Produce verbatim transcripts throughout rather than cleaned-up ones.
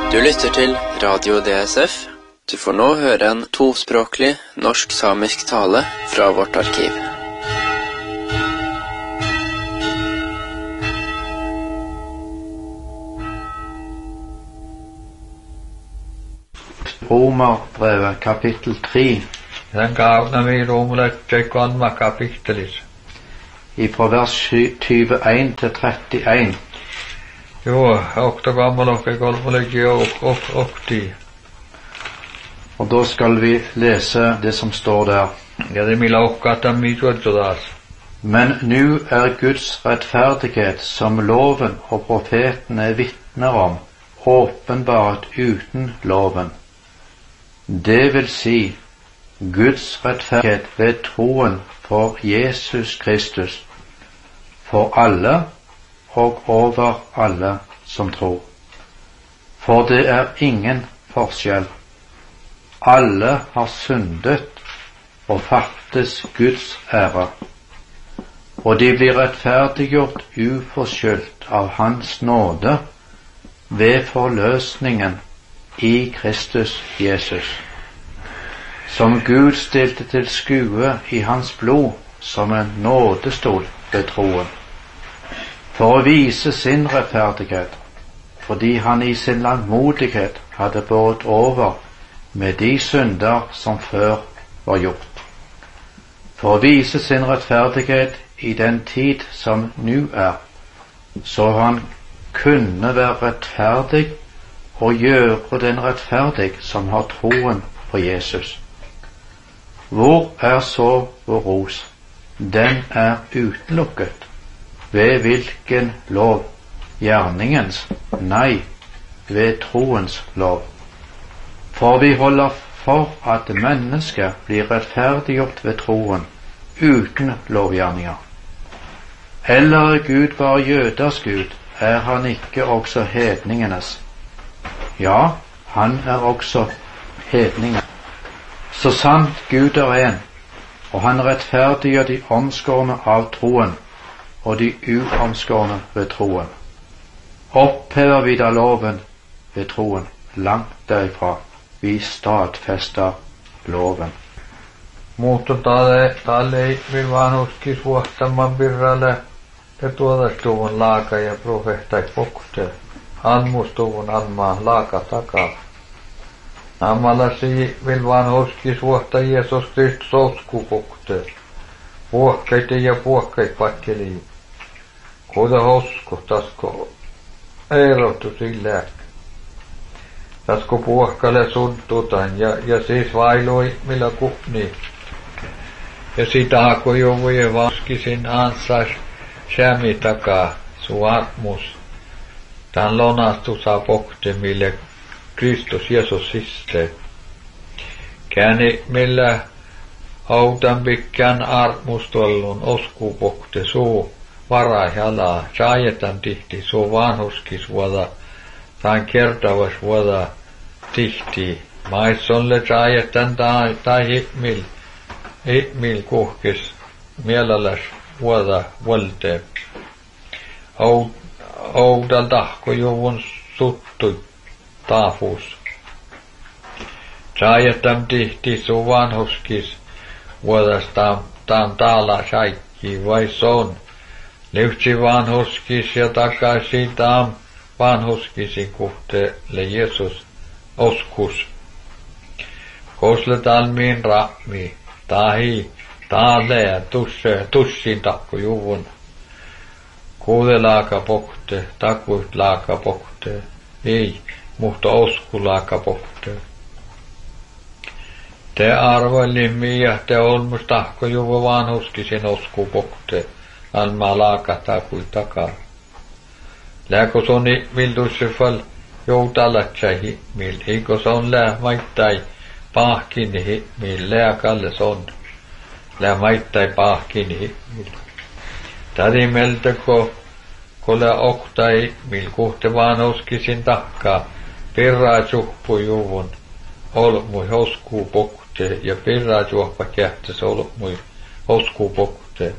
Du lytter til Radio D S F. Du får nå høre en tospråklig norsk-samisk tale fra vårt arkiv. Romerbrevet kapittel tre. Den gavna vi romerlette konma kapittelis. Ifra vers tjueen til trettien. Jo, okta gammel og golvlegi og og okti. Og da skal vi lese det som står der. Ja, det mila okkata mitodjodas. Men nu er Guds rettferdighet, som loven og profetene vitner om, åpenbart uten loven. Det vil si, Guds rettferdighet ved troen for Jesus Kristus, for alle og over alle som tror. For det er ingen forskjell. Alle har syndet og fattes Guds ære, og de blir rettferdiggjort uforskyldt av Hans nåde ved forløsningen i Kristus Jesus, som Gud stilte til skue i Hans blod som en nådestol ved troen, for å vise sin rettferdighet, fordi Han i sin langmodighet hadde båret over med de synder som før var gjort, for å vise sin rettferdighet i den tid som nu er, så Han kunne være rettferdig og gjøre den rettferdig som har troen på Jesus. Hvor er så vår ros? Den er utelukket. Ved hvilken lov? Gjerningens? Nei, ved troens lov. For vi holder for at mennesket blir rettferdiggjort ved troen, uten lovgjerninger. Eller er Gud bare jøders Gud, er Han ikke også hedningenes? Ja, Han er også hedningen. Så sant Gud er en, og Han rettferdiggjør de omskårne av troen, og de uomskårne ved troen. Opphever vi da loven ved troen? Langt derifra. Vi stadfester loven. Mutta tale tale vi vanhuski suottaman birralle te tuodastuvun laaka ja profeettai pokte. Anmustuvun anmaa laaka takaa. Ammalasi vil vanhuski suotta Jeesus Kristus osku pokte. Puokkaita ja puokkait pakkeli. Kuda hosku tasko erotu sillä. Tasko puokkale suntutan ja, ja siis vailoi millä kupni. Ja sitä hako jovujen vaskisin ansas sämi takaa su armus. Tän lonastu saa pokte mille Kristus Jeesus siste. Käni millä autan pikkään armustollun osku pokte suu varaihalaa. Saajetan tihti suu vanhuskis vuoda. Taan kertavas vuoda tihti. Maissolle saajetan tai, tai hipmil. Hipmil kuhkis mielalas vuoda volte. Oudal tahko juvun suttu taafus. Saajetan tihti suu vanhuskis vuodas taam, taam taala saikki vai son. Lyhtsi vanhuskis ja takaisin taam vanhuskisin kuhteelle Jeesus oskus. Kosle talmiin rahmi, tahi, taalee, tusse, tussin takko juvun. Kuude laaka pokte, takuit laaka pokte, ei, mutta osku laaka pokte. Te arvoilimmi ja te olmus tahko juvu vanhuskisin osku pokte, almaa laaka takuit takaa. Lääkö soni vildusse fal joutalatsa himil, eikö son lää maittai pahkini himil, lääkalle son. Lää maittai pahkini himil. Tadi meltäkö, kun lää oktai himil, kuhte vaan oskisin tahkaa, pirraa suhpu juvun, olmui hoskuu pokte, ja pirraa suhpa kähtäs olmui hoskuu pokte.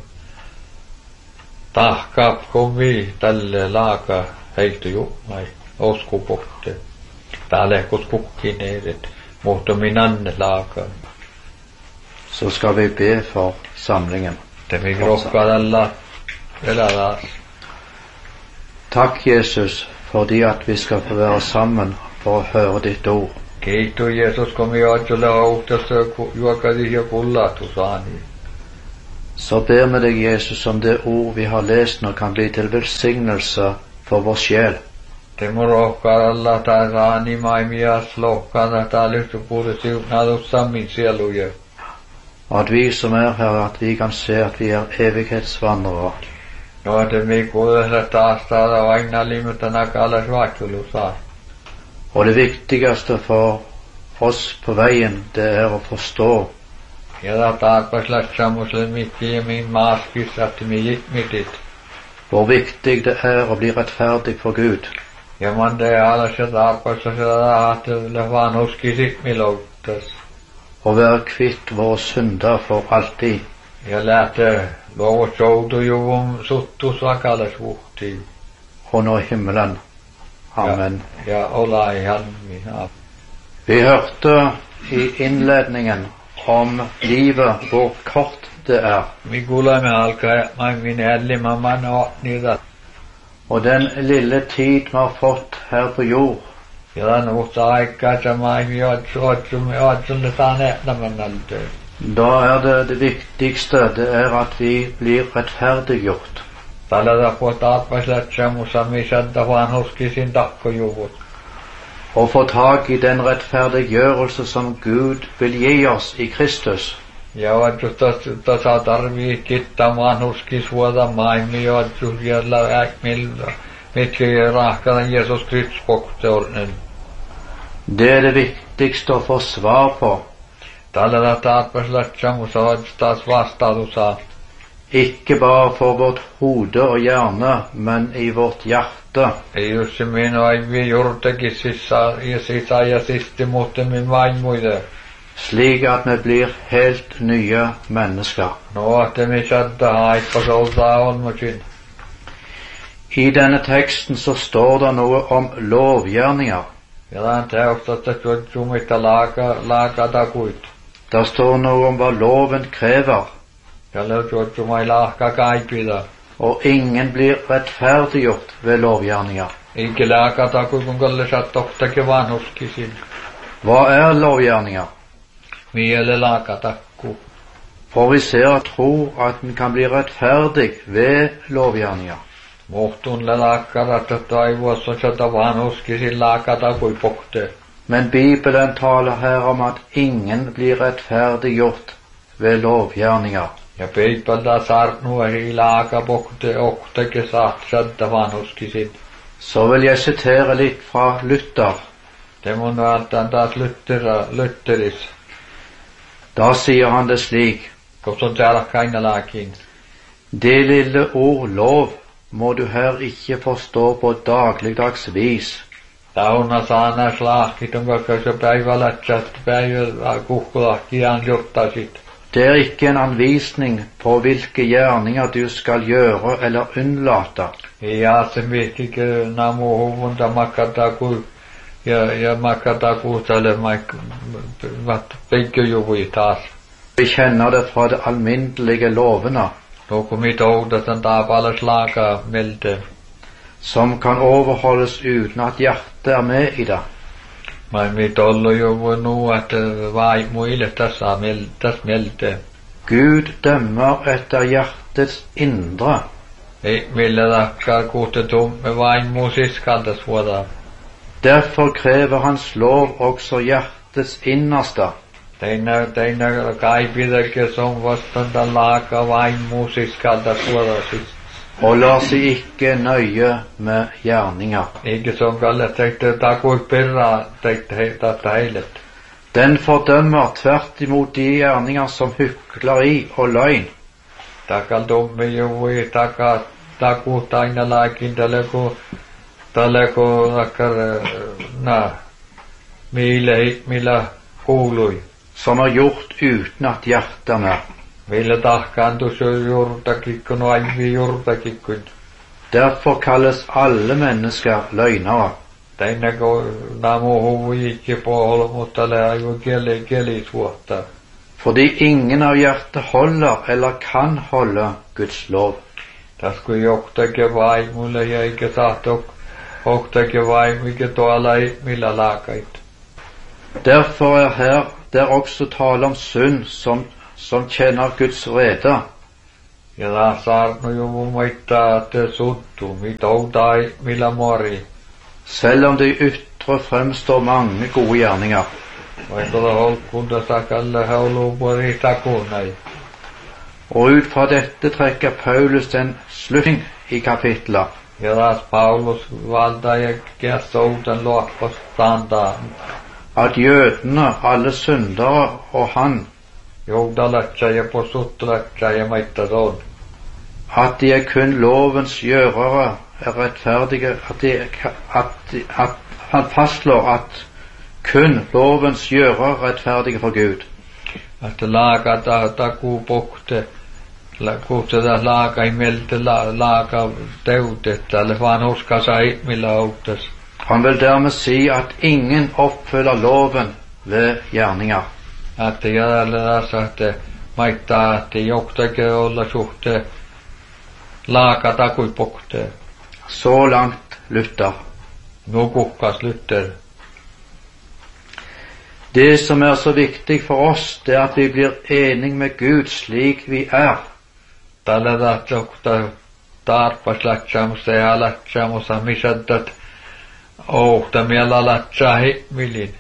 Tahkaap komi tälle laaka heilty jummai osku pohte. Täällä kukin edet, mutta minne laaka. Så skal vi be for samlingen. Det vi råkar alla elävää. Takk, Jesus, fordi at vi skal få være sammen for å høre ditt ord. Kiitos Jeesus, kun me ajattelemme hautasta juokasi ja kullatusaani. Så ber vi deg, Jesus, om det ord vi har lest nå kan bli til velsignelse for vår sjel. Det må råkar alla tasaani maimias lohkana täällä puhuta siunatussa min sieluja. At vi som er her, at vi kan se at vi er evighetsvandrere. No, että me kuulemme taas täällä vain liimutta nakalas vaihtelusaa. Og det viktigste for oss på veien, det er å forstå Ja tarpas lähtsämusle mikki ja min maaskissa, että me jitmitit. hvor viktig det er å bli rettferdig for Gud. Ja man det alas ja tarpassa sitä ahteville vaan uskisit milouttas. Å være kvitt våre synder for alltid. Ja lähtee luovut soutujuvun suttus vakalas vuhtiin. Og nå i himmelen. Amen. Ja, ja olla ihan minä. Vi hørte i innledningen om livet, hvor kort det er. Vi kuulemme alkaa min ällimamman och niitä. Og den lille tid vi har fått her på jord, Ja tämän uutta aikaa sama ei otsumme otsumme saaneet nämmänältöön. da er det det viktigste, det er at vi blir rettferdiggjort. Tällä tapaa taapaiset semmoista, missä vaan huskisin takkojuvut. Og få tak i den rettferdiggjørelse som Gud vil gi oss i Kristus. Ja otsusta tasa tarvii kittämään huskis vuoda maimi otsus jällä äkmillä. Mitkä rahkana Jeesus Kristus kokteornen. Det er det viktigste å få svar på. Tällä taapaiset semmoista otsustaas vastautusaa. Ikke bare for vårt hode og hjerne, men i vårt hjerte. Ei jos se minun aivi juurtakin sissa ja sisa ja sisti mutta min vaimuide. Slik at vi blir helt nye mennesker. No, että me sadda haippa soltaa olmusin. I denne teksten så står det noe om lovgjerninger. Ja tämän teoksasta summita laaka, laaka takuit. Det står noe om hva loven krever, Ja löytyy mai laaka kaipida. og ingen blir rettferdiggjort ved lovgjerninger. Eikä laaka takui kun kalle sattoktakin vanhuskisin. Hva er lovgjerninger? Miele laaka takku. For vi ser og tror at en kan bli rettferdig ved lovgjerninger. Muhtunle laaka ratta taivuassa sata vanhuskisin laaka takui pokte. Men Bibelen taler her om at ingen blir rettferdiggjort ved lovgjerninger. Ja peipalta sarnua hi laaka pokte oktakin saat sadda vanhuskisin. Så vil jeg sitere litt fra Luther. Det må nå alt taas lyttera, lytteris. Da sier han det slik: Koska on täällä kaina laakin. Det lille ord lov må du her ikke forstå på dagligdags vis. Tauna saana slaakit on kakka päivälätsät päivä kuhkulahkiaan jottasit. Det er ikke en anvisning på hvilke gjerninger du skal gjøre eller unnlate. Ja se mihinkö namu huvunta makkataku ja ja makkataku tälle mak vat peikköjuvui taas. Vi kjenner det fra de alminnelige lovene, No kun mit oudasan taapalla slaaka melte. som kan overholdes uten at hjertet er med i det. Mai mit ollu juvui nu at vai muille tässä mel tässä melte. Gud dømmer etter hjertets indre. Ei millä lakkaa kuutetum me vain muu siskaltas vuoda. Derfor krever hans lov også hjertets innerste. Teinä teinä kaipidakin som vastanta laaka vain muu siskaltas vuoda siis. Og lar seg ikke nøye med gjerninger. Eikä se on kalle teitä takui perra teitä heitä heilet. Den fordømmer tvert imot de gjerninger som hykleri og løgn. Takal tumme juvui taka taku taina laakin taleko taleko akkar na mille millä kuului. Som er gjort uten at hjertet er med. Millä tahkaantus juurtakin kun aivi juurtakin kun. Derfor kalles alle mennesker løgnere. Teina go namo huvi ikke på holde mutta lære jo geli geli suotta. Fordi ingen av hjertet holder eller kan holde Guds lov. Tasku johtake vai mulle ja ikke saatok. Johtake vai mikä tuolla ei millä laakait. Derfor er her der også tale om synd som, som kjenner Guds vrede. Ja taas saarno jo muittaa, että suttu, mitä outai, millä mori. Selv om det i ytre fremstår mange gode gjerninger. Vaikka det holkunda sakalle haulupori takunai. Og ut fra dette trekker Paulus en slutning i kapitlet. Ja taas Paulus valtaa ja käsoutan luokkostandaan. At jødene, alle syndere og han, Joudalatsa ja posuttulatsa ja maittason. at de er kun lovens gjørere, er rettferdige, at, de, at, at han fastslår at kun lovens gjørere er rettferdige for Gud. Että laakata takuu pohte, kutseta laaka imeltä laaka teutetta, eller vaan uskasa ihmillä auttas. Han vil dermed si at ingen oppfyller loven ved gjerninger. Että jäljellä tässä, että maittaa, että johtake olla suhte laaka takui pohte. Så langt Luther. Nukuhkas Luther. Det som er så viktig for oss, det er at vi blir enige med Gud slik vi er. Tällä tahtoa tarpas latsamusta ja latsamusta misaddat ohtamilla latsaa himmelin.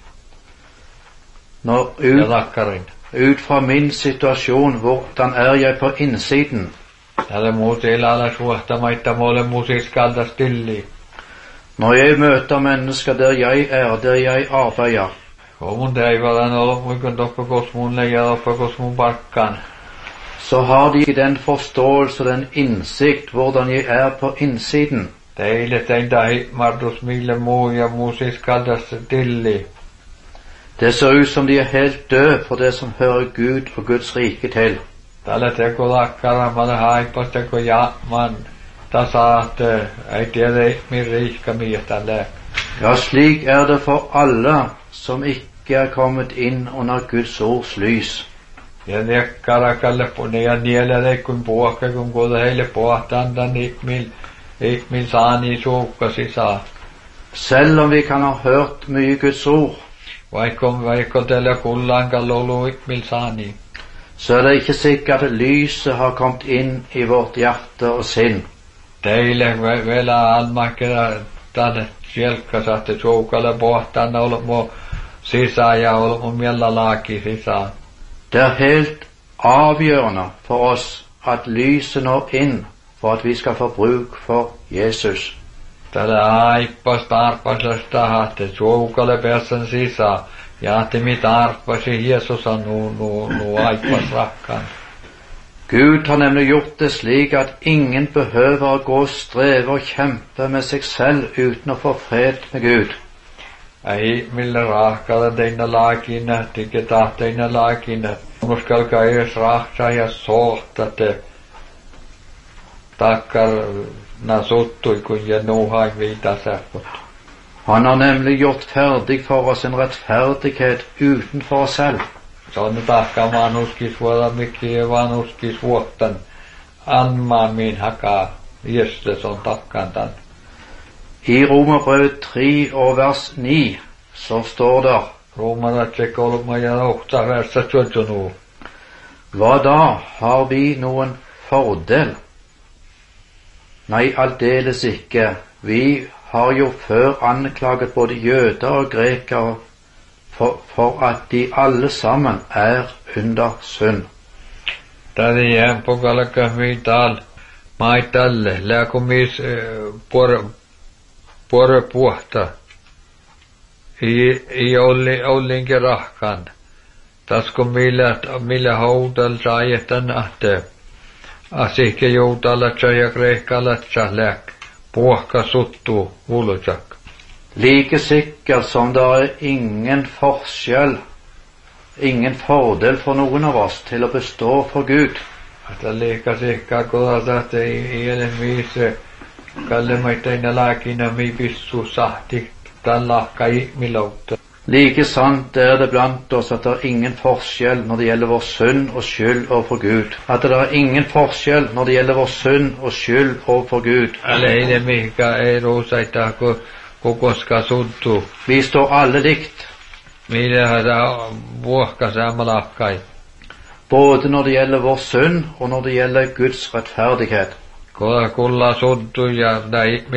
Når Ja ut, takkarin. ut fra min situasjon, hvordan er jeg på innsiden? Tällä muuta ilalla suohtamaita mulle musiiskalta stilli. Når jeg møter mennesker der jeg er, der jeg arbeider, Kun mun teivalan ollut muikon tokkokos mun leija tokkokos mun parkkaan. så har de ikke den forståelse og den innsikt hvordan jeg er på innsiden. Teille tein tahi martus mille muu ja musiiskalta stilli. Det ser ut som de er helt døde for det som hører Gud og Guds rike til. Tällä teko lakkara malle haippas teko jaman. Tasa että ei tiedä min riikka miä tällä. Ja, slik er det for alle som ikke er kommet inn under Guds ords lys. Ja nekkara kalle punne ja niellä leikkun puokka kun kuuta heille puhtaan ihmil ihmil saani suukkasi saa. Selv om vi kan ha hørt mye Guds ord, Vaikka vaikka tällä kullaan kallolu ihmil saani. så er det ikke sikkert at lyset har kommet inn i vårt hjerte og sinn. Teille vielä almakera tänne sielkkas että suukalle puhtaan olmo sisään ja olmo miellä laaki sisään. Det er helt avgjørende for oss at lyset når inn for at vi skal få bruk for Jesus. Tällä aippas tarpasesta hahte suukalle pääsen sisään. Ja että mitä arpasi Jeesus on nu, nu, nu aippas rakkaan. Gud har nemlig gjort det slik at ingen behøver å gå og streve og kjempe med seg selv uten å få fred med Gud. Ei millä rahkalla teina laakina, tikke tahteina laakina. Muskalka ees rahtaa ja sohtate. Takkar na suttui kun ja nuhain viitasähkot. Han har nemlig gjort ferdig for oss en rettferdighet utenfor oss selv. Sonne tahka vanuskis vuoda mikki ja vanuskis vuottan. Anmaan min hakaa. Jestes on takkaan tän. I Romerbrevet tre og vers ni så står det: Romaratse kolma ja ohta versa tjudsunu. Hva da, har vi noen fordel? Nei, aldeles ikke. Vi har jo før anklaget både jøder og grekere for, for at de alle sammen er under synd. Tädi jään pokalaka viital. Maitalle, lääkumis por por puhta. I i olli ollinkin rahkan. Tasko millä millä houdal saajetan ahte. Asike joutalatsa ja kreikkalatsa lääk. Puhka suttu vulutsak. Like sikkert som det er ingen forskjell, ingen fordel for noen av oss til å bestå for Gud. Että liika sikkaa kodata, että ei ei ole missä. Kalle maitaina laakina mi pissu sahti lakka ihmilouta. Like sant er det blant oss at det er ingen forskjell når det gjelder vår synd og skyld overfor Gud. At det er ingen forskjell når det gjelder vår synd og skyld overfor Gud. Aleine mikä ei ruusaita kokoska suttu. Vi står alle likt, Mille hada vuokka samalakkai. både når det gjelder vår synd og når det gjelder Guds rettferdighet. Kolla kulla suttu ja da